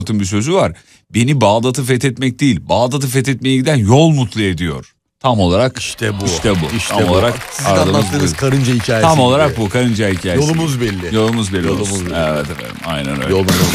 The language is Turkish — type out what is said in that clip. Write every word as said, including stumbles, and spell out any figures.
bir sözü var. Beni Bağdat'ı fethetmek değil, Bağdat'ı fethetmeye giden yol mutlu ediyor. Tam olarak işte bu. İşte bu. İşte Tam bu. olarak Sizin anlattığınız bu. karınca hikayesi. Tam olarak gibi. bu karınca hikayesi. Yolumuz belli. Yolumuz belli Yolumuz olsun. belli. Evet efendim, aynen öyle. Yolumuz